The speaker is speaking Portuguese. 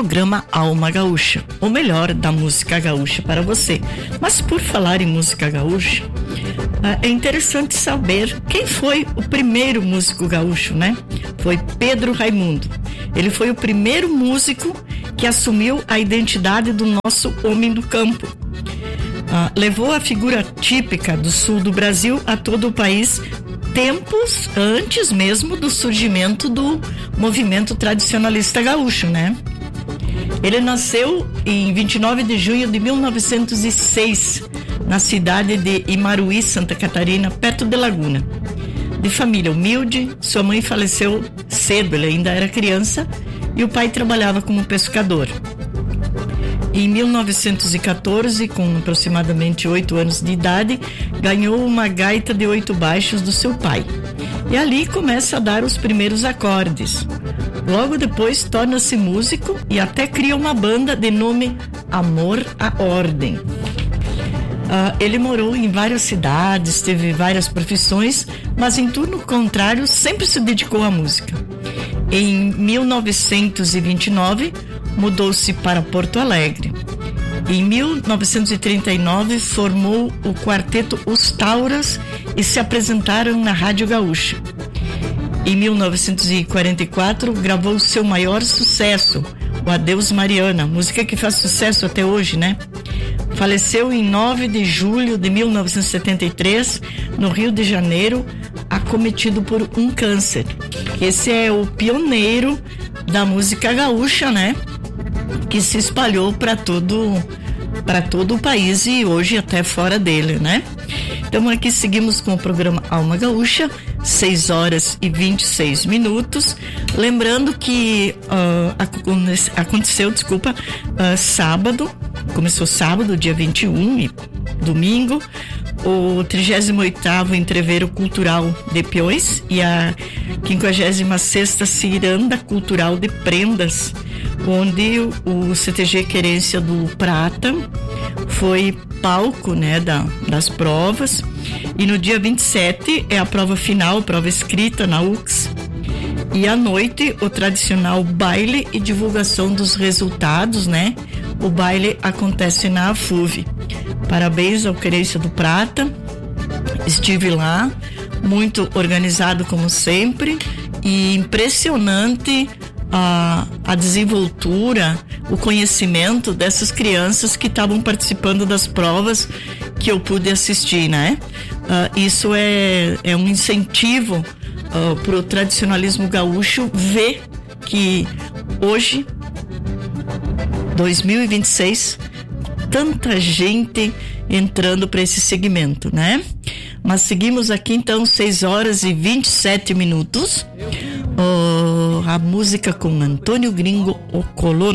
programa Alma Gaúcha, o melhor da música gaúcha para você. Mas por falar em música gaúcha, é interessante saber quem foi o primeiro músico gaúcho, né? Foi Pedro Raimundo. Ele foi o primeiro músico que assumiu a identidade do nosso homem do campo. Levou a figura típica do sul do Brasil a todo o país, tempos antes mesmo do surgimento do movimento tradicionalista gaúcho, né? Ele nasceu em 29 de junho de 1906, na cidade de Imaruí, Santa Catarina, perto de Laguna. De família humilde, sua mãe faleceu cedo, ele ainda era criança, e o pai trabalhava como pescador. Em 1914, com aproximadamente 8 anos de idade, ganhou uma gaita de 8 baixos do seu pai. E ali começa a dar os primeiros acordes. Logo depois torna-se músico e até cria uma banda de nome Amor à Ordem. Ele morou em várias cidades, teve várias profissões, mas em turno contrário sempre se dedicou à música. Em 1929, mudou-se para Porto Alegre. Em 1939, formou o quarteto Os Tauras e se apresentaram na Rádio Gaúcha. Em 1944, gravou seu maior sucesso, o Adeus Mariana, música que faz sucesso até hoje, né? Faleceu em 9 de julho de 1973, no Rio de Janeiro, acometido por um câncer. Esse é o pioneiro da música gaúcha, né? Que se espalhou para todo o país e hoje até fora dele, né? Então aqui seguimos com o programa Alma Gaúcha, 6 horas e 26 minutos. Lembrando que aconteceu sábado, começou sábado, dia 21 e domingo, o 38º Entreveiro Cultural de Peões e a 56ª Ciranda Cultural de Prendas, onde o CTG Querência do Prata foi palco, né, das provas. E no dia 27 é a prova final, prova escrita na UX. E à noite, o tradicional baile e divulgação dos resultados, né? O baile acontece na AFUV. Parabéns ao Querência do Prata. Estive lá, muito organizado como sempre e impressionante a desenvoltura, o conhecimento dessas crianças que estavam participando das provas que eu pude assistir, né? Isso é um incentivo para o tradicionalismo gaúcho ver que hoje, 2026, tanta gente entrando para esse segmento, né? Mas seguimos aqui então, 6 horas e 27 minutos. A música com Antônio Gringo, o Colono.